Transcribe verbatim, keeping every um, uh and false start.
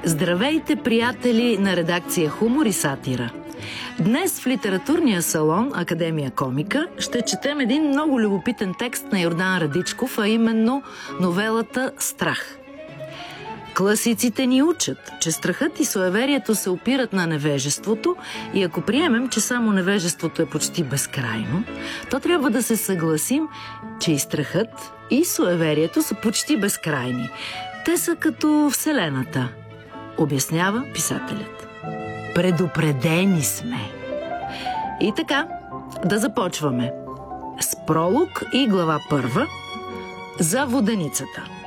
Здравейте, приятели на редакция Хумор и сатира! Днес в литературния салон Академия Комика ще четем един много любопитен текст на Йордан Радичков, а именно новелата «Страх». Класиците ни учат, че страхът и суеверието се опират на невежеството и ако приемем, че само невежеството е почти безкрайно, то трябва да се съгласим, че и страхът, и суеверието са почти безкрайни. Те са като Вселената, обяснява писателят. Предупредени сме. И така, да започваме с пролог и глава първа за воденицата.